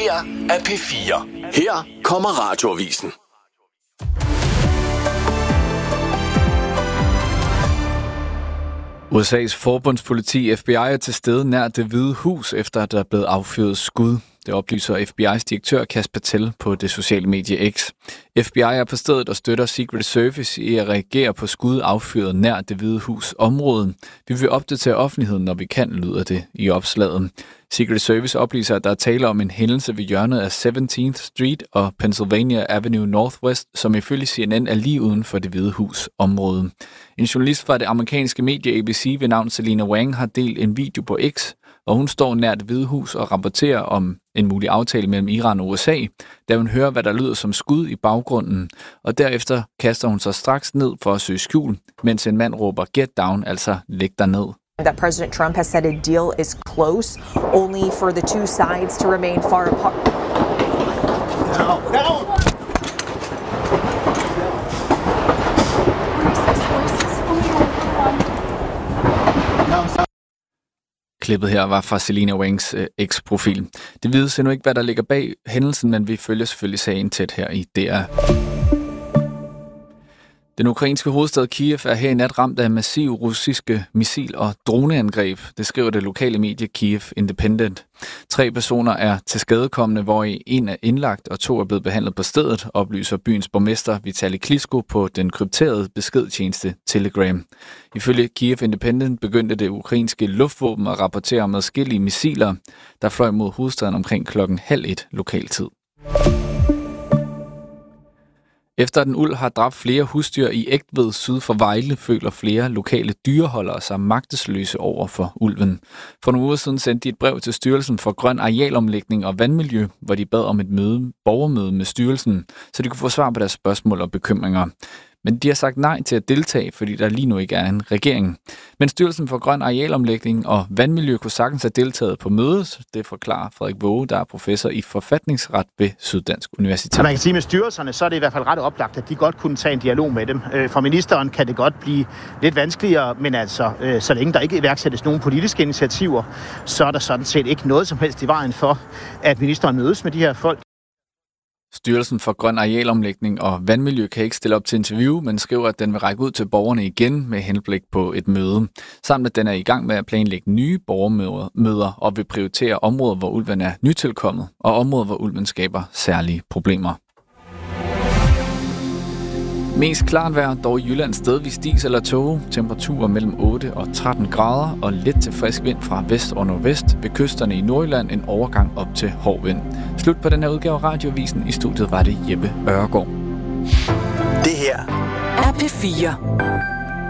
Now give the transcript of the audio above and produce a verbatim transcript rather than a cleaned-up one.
her er P fire. Her kommer Radioavisen. U S A's forbundspoliti F B I er til stede nær Det Hvide Hus, efter at der er blevet affyret skud. Det oplyser F B I's direktør Kash Patel på det sociale medie X. F B I er på stedet og støtter Secret Service i at reagere på skud affyret nær Det Hvide Hus område. Vi vil opdatere offentligheden, når vi kan, lyder det i opslaget. Secret Service oplyser, at der er tale om en hændelse ved hjørnet af seventeenth Street og Pennsylvania Avenue Northwest, som ifølge C N N er lige uden for Det Hvide Hus område. En journalist fra det amerikanske medie A B C ved navn Selina Wang har delt en video på X, og hun står nær Det Hvide Hus og rapporterer om en mulig aftale mellem Iran og U S A, da hun hører, hvad der lyder som skud i baggrunden, og derefter kaster hun sig straks ned for at søge skjul, mens en mand råber "Get down", altså "Læg dig ned". That President Trump has said a deal is close, only for the two sides to remain far apart. No, no. Klippet her var fra Selina Wangs øh, X-profil. Det vides endnu ikke, hvad der ligger bag hændelsen, men vi følger selvfølgelig sagen tæt her i D R. Den ukrainske hovedstad Kiev er her i nat ramt af massive russiske missil- og droneangreb. Det skriver det lokale medie Kiev Independent. Tre personer er tilskadekomne, hvor en er indlagt og to er blevet behandlet på stedet, oplyser byens borgmester Vitali Klitschko på den krypterede beskedtjeneste Telegram. Ifølge Kiev Independent begyndte det ukrainske luftvåben at rapportere om adskillige missiler, der fløj mod hovedstaden omkring klokken halv et lokaltid. Efter at en ulv har dræbt flere husdyr i Egtved syd for Vejle, føler flere lokale dyreholdere sig magtesløse over for ulven. For nogle uger siden sendte de et brev til Styrelsen for Grøn Arealomlægning og Vandmiljø, hvor de bad om et møde, borgermøde med styrelsen, så de kunne få svar på deres spørgsmål og bekymringer. Men de har sagt nej til at deltage, fordi der lige nu ikke er en regering. Men Styrelsen for Grøn Arealomlægning og Vandmiljø kunne sagtens have deltaget på mødet. Det forklarer Frederik Våge, der er professor i forfatningsret ved Syddansk Universitet. Man kan sige, med styrelserne, så er det i hvert fald ret oplagt, at de godt kunne tage en dialog med dem. For ministeren kan det godt blive lidt vanskeligere, men altså, så længe der ikke iværksættes nogen politiske initiativer, så er der sådan set ikke noget som helst i vejen for, at ministeren mødes med de her folk. Styrelsen for Grøn Arealomlægning og Vandmiljø kan ikke stille op til interview, men skriver, at den vil række ud til borgerne igen med henblik på et møde. Samt at den er i gang med at planlægge nye borgermøder og vil prioritere områder, hvor ulven er nytilkommet, og områder, hvor ulven skaber særlige problemer. Mest klart vejr, dog i Jylland stedvis dis eller tåge. Temperaturer mellem otte og tretten grader og lidt til frisk vind fra vest og nordvest. Ved kysterne i Nordjylland en overgang op til hård vind. Slut på den her udgave af Radioavisen. I studiet var det Jeppe Ørgaard. Det her er P fire.